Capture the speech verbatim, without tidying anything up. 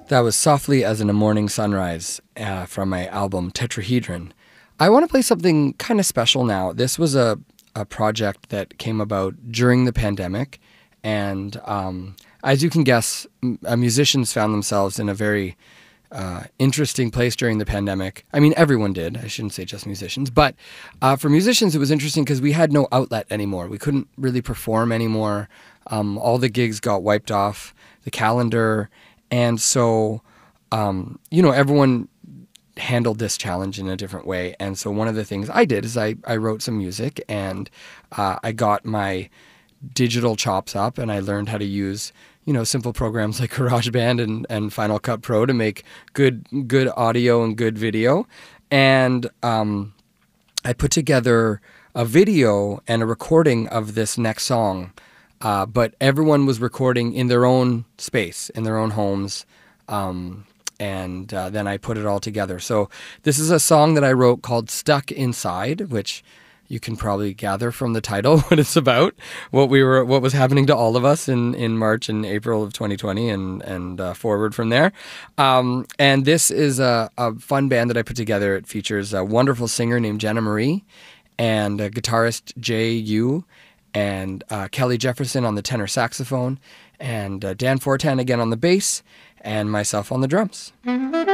That was Softly as in a Morning Sunrise uh, from my album Tetrahedron. I want to play something kind of special now. This was a, a project that came about during the pandemic, and um, as you can guess, m- uh, musicians found themselves in a very uh, interesting place during the pandemic. I mean, everyone did. I shouldn't say just musicians, but uh, for musicians, it was interesting because we had no outlet anymore. We couldn't really perform anymore. Um, all the gigs got wiped off the calendar. And so, um, you know, everyone handled this challenge in a different way. And so one of the things I did is I, I wrote some music, and uh, I got my digital chops up, and I learned how to use, you know, simple programs like GarageBand and, and Final Cut Pro to make good good audio and good video. And um, I put together a video and a recording of this next song. Uh, but everyone was recording in their own space, in their own homes, um, and uh, then I put it all together. So this is a song that I wrote called Stuck Inside, which you can probably gather from the title what it's about, what we were, what was happening to all of us in, in March and April of twenty twenty, and and uh, forward from there. Um, and this is a, a fun band that I put together. It features a wonderful singer named Jenna Marie and a guitarist Jay Yu, and uh, Kelly Jefferson on the tenor saxophone, and uh, Dan Fortan again on the bass, and myself on the drums.